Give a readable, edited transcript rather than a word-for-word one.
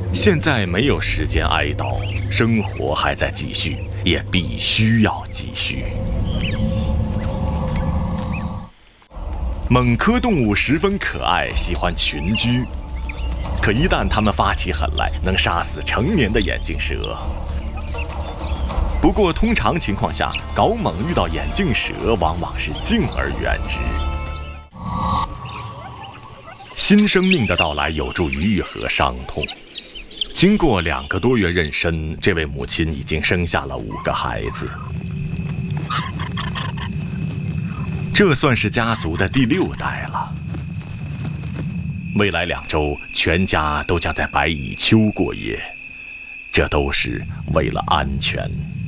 现在没有时间哀悼，生活还在继续，也必须要继续。猛科动物十分可爱，喜欢群居，可一旦它们发起狠来，能杀死成年的眼镜蛇。不过通常情况下，睾猛遇到眼镜蛇往往是敬而远之。新生命的到来有助于愈合伤痛。经过2个多月妊娠，这位母亲已经生下了5个孩子，这算是家族的第6代了。未来2周，全家都将在白蚁丘过夜，这都是为了安全。